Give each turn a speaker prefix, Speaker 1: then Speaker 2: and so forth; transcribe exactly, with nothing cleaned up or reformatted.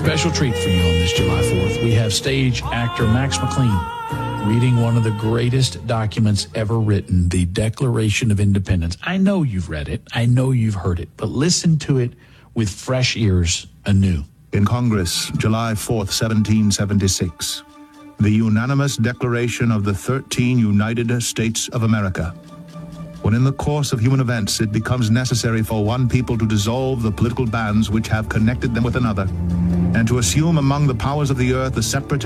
Speaker 1: Special treat for you on this July fourth. We have stage actor Max McLean reading one of the greatest documents ever written, the Declaration of Independence. I know you've read it. I know you've heard it, but listen to it with fresh ears anew.
Speaker 2: In Congress, July fourth, seventeen seventy-six, the unanimous declaration of the thirteen United States of America. When in the course of human events it becomes necessary for one people to dissolve the political bands which have connected them with another, and to assume among the powers of the earth a separate